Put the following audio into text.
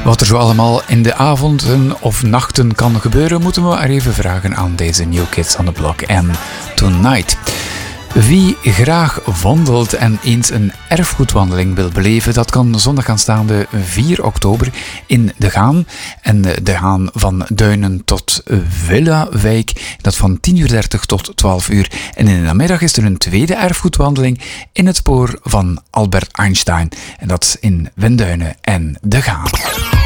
Wat er zo allemaal in de avonden of nachten kan gebeuren, moeten we maar even vragen aan deze New Kids on the Block en Tonight. Wie graag wandelt en eens een erfgoedwandeling wil beleven, dat kan zondag aanstaande 4 oktober in De Gaan. En De Gaan van Duinen tot Villavijk, dat van 10:30 tot 12 uur. En in de namiddag is er een tweede erfgoedwandeling in het spoor van Albert Einstein. En dat in Wenduinen en De Gaan.